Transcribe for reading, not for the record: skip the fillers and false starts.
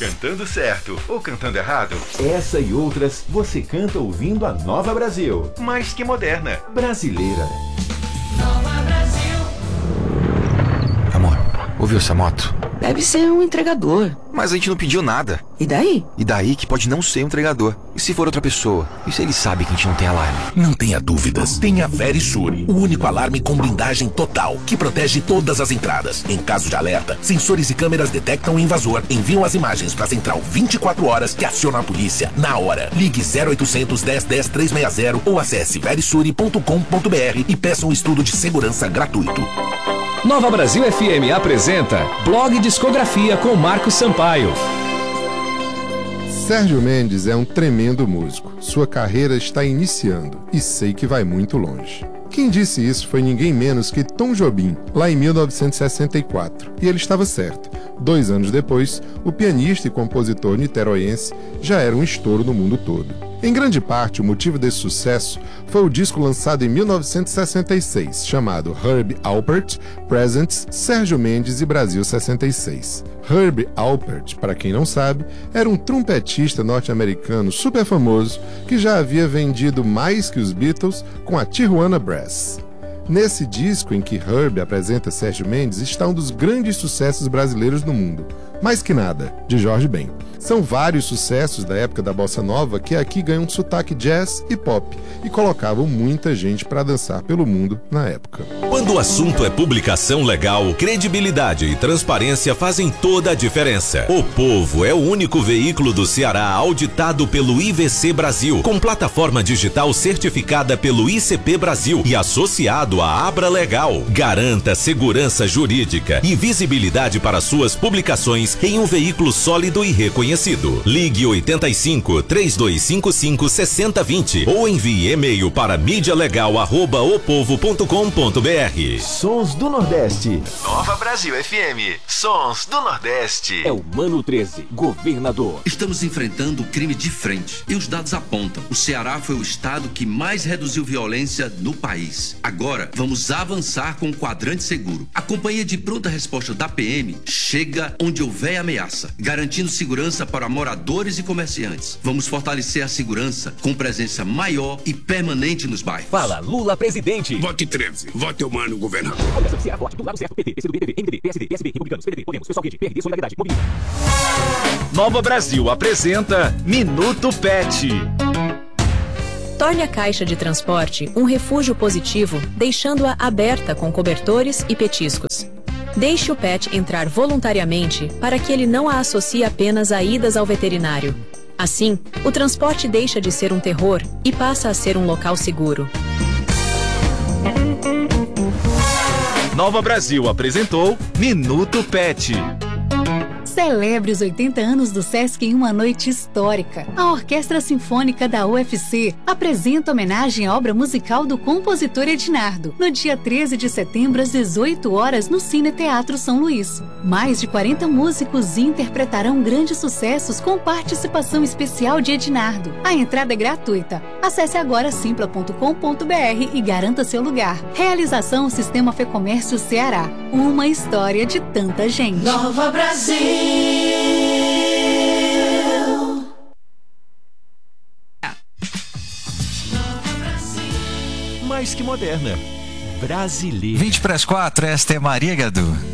Cantando certo ou cantando errado? Essa e outras você canta ouvindo a Nova Brasil. Mais que moderna. Brasileira. Nova Brasil. Amor, ouviu essa moto? Deve ser um entregador. Mas a gente não pediu nada. E daí? E daí que pode não ser um entregador. E se for outra pessoa? E se ele sabe que a gente não tem alarme? Não tenha dúvidas. Tenha Verisure, o único alarme com blindagem total, que protege todas as entradas. Em caso de alerta, sensores e câmeras detectam o invasor, enviam as imagens para a central 24 horas que aciona a polícia na hora. Ligue 0800 10 10 360 ou acesse verisure.com.br e peça um estudo de segurança gratuito. Nova Brasil FM apresenta Blog Discografia com Marcos Sampaio. Sérgio Mendes é um tremendo músico. Sua carreira está iniciando e sei que vai muito longe. Quem disse isso foi ninguém menos que Tom Jobim, lá em 1964. E ele estava certo. 2 anos depois, o pianista e compositor niteroiense já era um estouro no mundo todo. Em grande parte, o motivo desse sucesso foi o disco lançado em 1966, chamado Herbie Alpert Presents Sérgio Mendes e Brasil 66. Herbie Alpert, para quem não sabe, era um trompetista norte-americano super famoso que já havia vendido mais que os Beatles com a Tijuana Brass. Nesse disco em que Herbie apresenta Sérgio Mendes está um dos grandes sucessos brasileiros no mundo, Mais Que Nada, de Jorge Ben. São vários sucessos da época da Bossa Nova que aqui ganham sotaque jazz e pop e colocavam muita gente para dançar pelo mundo na época. Quando o assunto é publicação legal, credibilidade e transparência fazem toda a diferença. O Povo é o único veículo do Ceará auditado pelo IVC Brasil, com plataforma digital certificada pelo ICP Brasil e associado à Abra Legal. Garanta segurança jurídica e visibilidade para suas publicações em um veículo sólido e reconhecido. Ligue 85 3255 6020 ou envie e-mail para mídialegal@opovo.com.br. Sons do Nordeste. Nova Brasil FM. Sons do Nordeste. É o Mano 13, governador. Estamos enfrentando o crime de frente e os dados apontam: o Ceará foi o estado que mais reduziu violência no país. Agora, vamos avançar com o quadrante seguro. A companhia de pronta resposta da PM chega onde houver ameaça, garantindo segurança para moradores e comerciantes. Vamos fortalecer a segurança com presença maior e permanente nos bairros. Fala Lula presidente. Vote 13. Vote o Mano governador. Coligação Ceará Forte, do lado certo, PT, PCdoB, PV, MDB, PSD, PSB, Republicanos, PDT, Podemos, Pessoal Quente, PRD, Solidariedade, Mobilidade. Nova Brasil apresenta Minuto Pet. Torne a caixa de transporte um refúgio positivo, deixando-a aberta com cobertores e petiscos. Deixe o pet entrar voluntariamente para que ele não a associe apenas a idas ao veterinário. Assim, o transporte deixa de ser um terror e passa a ser um local seguro. Nova Brasil apresentou Minuto Pet. Celebre os 80 anos do Sesc em uma noite histórica. A Orquestra Sinfônica da UFC apresenta homenagem à obra musical do compositor Ednardo, no dia 13 de setembro, às 18 horas, no Cine Teatro São Luís. Mais de 40 músicos interpretarão grandes sucessos com participação especial de Ednardo. A entrada é gratuita. Acesse agora simpla.com.br e garanta seu lugar. Realização Sistema Fecomércio Ceará. Uma história de tanta gente. Nova Brasil. Mais que moderna. Brasileira. 20 para as 4, esta é Maria Gadu.